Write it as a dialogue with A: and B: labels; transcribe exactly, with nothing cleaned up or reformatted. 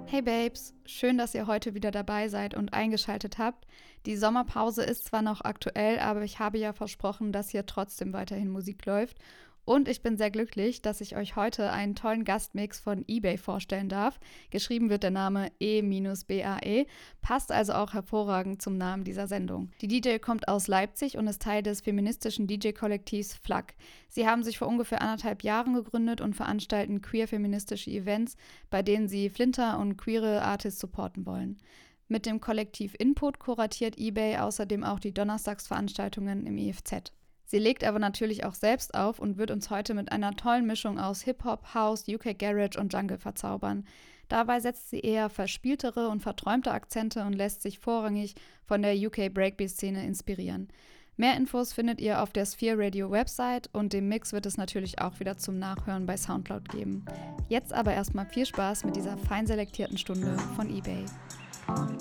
A: Hey Babes, schön, dass ihr heute wieder dabei seid und eingeschaltet habt. Die Sommerpause ist zwar noch aktuell, aber ich habe ja versprochen, dass hier trotzdem weiterhin Musik läuft. Und ich bin sehr glücklich, dass ich euch heute einen tollen Gastmix von eBay vorstellen darf. Geschrieben wird der Name E-B A E, passt also auch hervorragend zum Namen dieser Sendung. Die D J kommt aus Leipzig und ist Teil des feministischen D J-Kollektivs Flak. Sie haben sich vor ungefähr anderthalb Jahren gegründet und veranstalten queer-feministische Events, bei denen sie Flinter und queere Artists supporten wollen. Mit dem Kollektiv Input kuratiert eBay außerdem auch die Donnerstagsveranstaltungen im E F Z. Sie legt aber natürlich auch selbst auf und wird uns heute mit einer tollen Mischung aus Hip-Hop, House, U K Garage und Jungle verzaubern. Dabei setzt sie eher verspieltere und verträumte Akzente und lässt sich vorrangig von der U K Breakbeat-Szene inspirieren. Mehr Infos findet ihr auf der Sphere Radio Website und den Mix wird es natürlich auch wieder zum Nachhören bei Soundcloud geben. Jetzt aber erstmal viel Spaß mit dieser fein selektierten Stunde von eBay.